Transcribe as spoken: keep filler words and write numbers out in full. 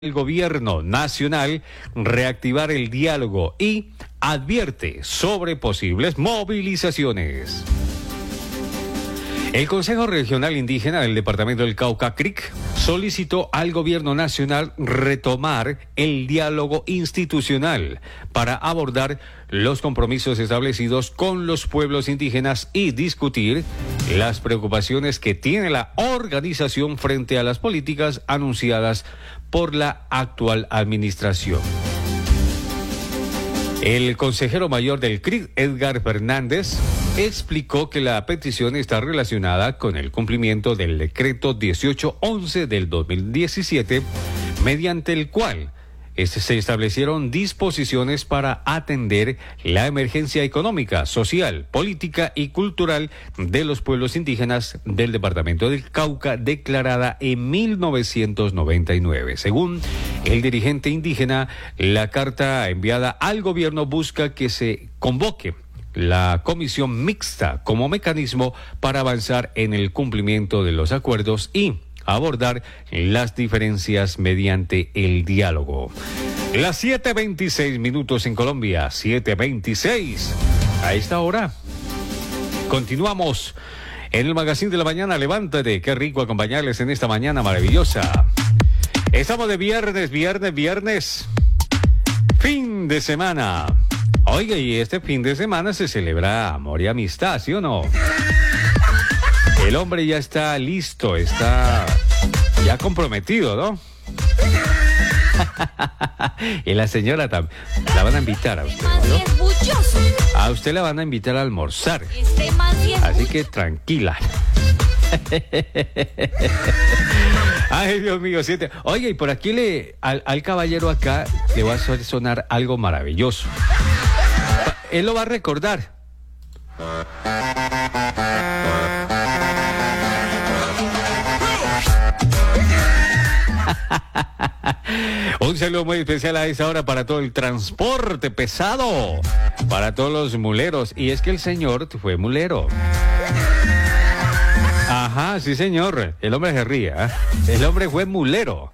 El gobierno nacional reactivar el diálogo y advierte sobre posibles movilizaciones. El Consejo Regional Indígena del Departamento del Cauca, C R I C, solicitó al gobierno nacional retomar el diálogo institucional para abordar los compromisos establecidos con los pueblos indígenas y discutir las preocupaciones que tiene la organización frente a las políticas anunciadas por la actual administración. El consejero mayor del C R I C, Edgar Fernández, explicó que la petición está relacionada con el cumplimiento del decreto dieciocho once del dos mil diecisiete, mediante el cual se establecieron disposiciones para atender la emergencia económica, social, política y cultural de los pueblos indígenas del departamento del Cauca, declarada en mil novecientos noventa y nueve. Según el dirigente indígena, la carta enviada al gobierno busca que se convoque la comisión mixta como mecanismo para avanzar en el cumplimiento de los acuerdos y abordar las diferencias mediante el diálogo. Las siete veintiséis minutos en Colombia, siete veintiséis. A esta hora continuamos en el Magazine de la Mañana. Levántate, qué rico acompañarles en esta mañana maravillosa. Estamos de viernes, viernes, viernes, fin de semana. Oiga, y este fin de semana se celebra amor y amistad, ¿sí o no? El hombre ya está listo, está ya comprometido, ¿no? Y la señora también. La van a invitar a usted, ¿no? A usted la van a invitar a almorzar. Así que tranquila. Ay, Dios mío, siete. Oye, y por aquí le al, al caballero acá le va a hacer sonar algo maravilloso. Él lo va a recordar. Un saludo muy especial a esa hora para todo el transporte pesado, para todos los muleros. Y es que el señor fue mulero. Ajá, sí señor. El hombre se ríe, ¿eh? El hombre fue mulero.